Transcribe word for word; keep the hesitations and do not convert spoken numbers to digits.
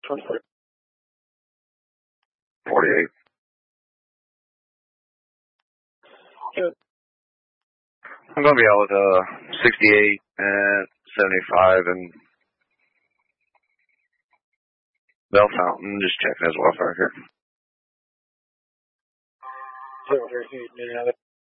forty-eight. Good. I'm going to be out with uh, sixty-eight and seventy-five and Bell Fountain. Just checking his welfare here. Zero, three, eight,